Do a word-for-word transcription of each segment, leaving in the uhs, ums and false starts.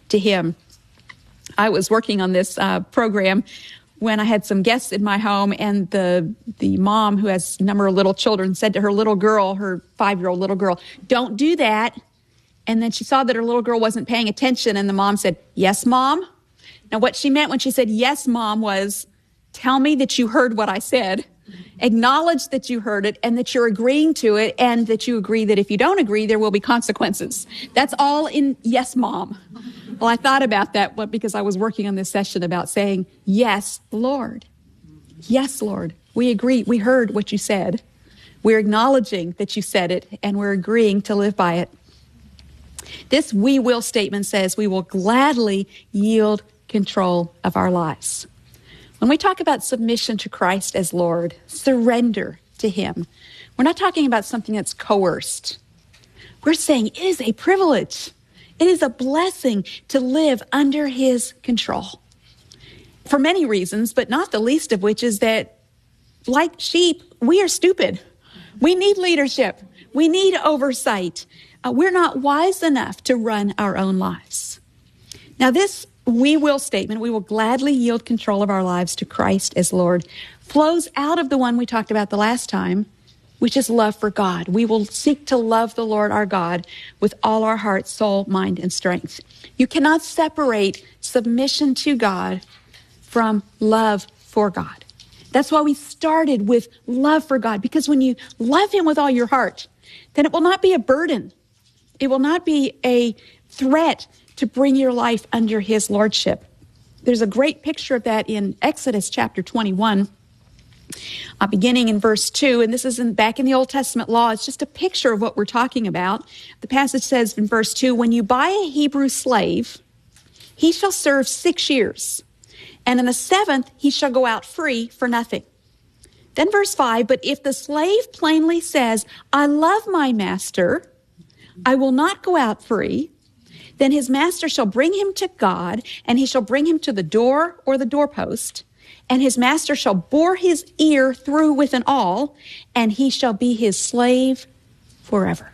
to him. I was working on this uh, program when I had some guests in my home, and the the mom, who has a number of little children, said to her little girl, her five-year-old little girl, "Don't do that." And then she saw that her little girl wasn't paying attention, and the mom said, "Yes, Mom?" Now, what she meant when she said, "Yes, Mom," was, tell me that you heard what I said, acknowledge that you heard it, and that you're agreeing to it, and that you agree that if you don't agree, there will be consequences. That's all in "Yes, Mom." Well, I thought about that because I was working on this session about saying, "Yes, Lord. Yes, Lord. We agree. We heard what you said. We're acknowledging that you said it, and we're agreeing to live by it." This "we will" statement says we will gladly yield control of our lives. When we talk about submission to Christ as Lord, surrender to him, we're not talking about something that's coerced. We're saying it is a privilege. It is a blessing to live under his control. For many reasons, but not the least of which is that, like sheep, we are stupid. We need leadership. We need oversight. Uh, we're not wise enough to run our own lives. Now, this "we will" statement, we will gladly yield control of our lives to Christ as Lord, flows out of the one we talked about the last time, which is love for God. We will seek to love the Lord our God with all our heart, soul, mind, and strength. You cannot separate submission to God from love for God. That's why we started with love for God, because when you love him with all your heart, then it will not be a burden. It will not be a threat to bring your life under his lordship. There's a great picture of that in Exodus chapter twenty-one. Uh, beginning in verse two, and this is in, back in the Old Testament law. It's just a picture of what we're talking about. The passage says in verse two, "When you buy a Hebrew slave, he shall serve six years, and in the seventh he shall go out free for nothing." Then verse five, "But if the slave plainly says, 'I love my master, I will not go out free,' then his master shall bring him to God, and he shall bring him to the door or the doorpost, and his master shall bore his ear through with an awl, and he shall be his slave forever."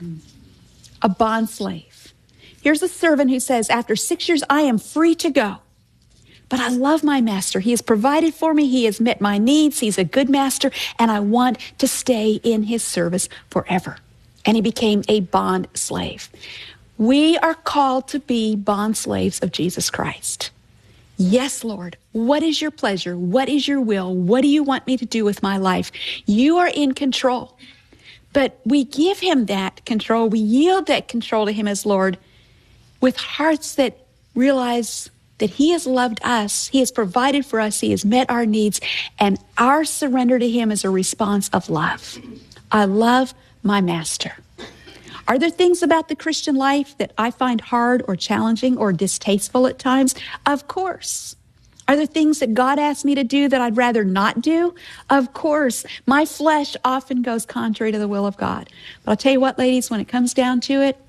A bond slave. Here's a servant who says, after six years, I am free to go. But I love my master. He has provided for me. He has met my needs. He's a good master, and I want to stay in his service forever. And he became a bond slave. We are called to be bond slaves of Jesus Christ. Yes, Lord, what is your pleasure? What is your will? What do you want me to do with my life? You are in control. But we give him that control. We yield that control to him as Lord with hearts that realize that he has loved us. He has provided for us. He has met our needs. And our surrender to him is a response of love. I love my master. Are there things about the Christian life that I find hard or challenging or distasteful at times? Of course. Are there things that God asks me to do that I'd rather not do? Of course. My flesh often goes contrary to the will of God. But I'll tell you what, ladies, when it comes down to it,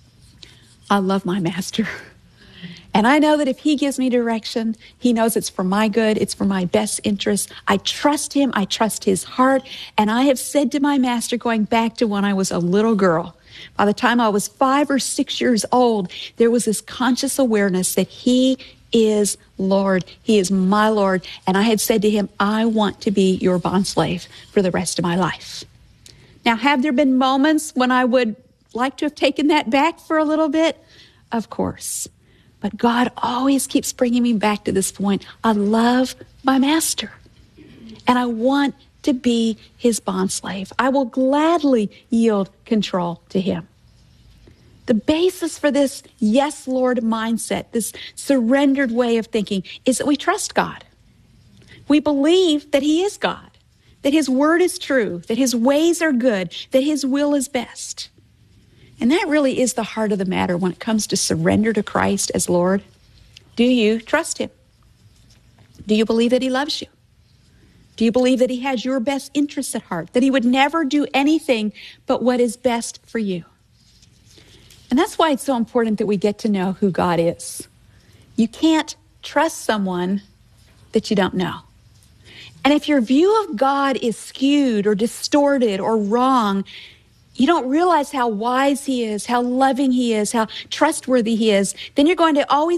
I love my master. And I know that if he gives me direction, he knows it's for my good, it's for my best interest. I trust him, I trust his heart, and I have said to my master, going back to when I was a little girl, by the time I was five or six years old, there was this conscious awareness that he is Lord, he is my Lord, and I had said to him, I want to be your bondslave for the rest of my life. Now, have there been moments when I would like to have taken that back for a little bit? Of course. But God always keeps bringing me back to this point. I love my master, and I want to be his bondslave. I will gladly yield control to him. The basis for this yes, Lord mindset, this surrendered way of thinking, is that we trust God. We believe that he is God, that his word is true, that his ways are good, that his will is best. And that really is the heart of the matter when it comes to surrender to Christ as Lord. Do you trust him? Do you believe that he loves you? Do you believe that he has your best interests at heart, that he would never do anything but what is best for you? And that's why it's so important that we get to know who God is. You can't trust someone that you don't know. And if your view of God is skewed or distorted or wrong, you don't realize how wise he is, how loving he is, how trustworthy he is, then you're going to always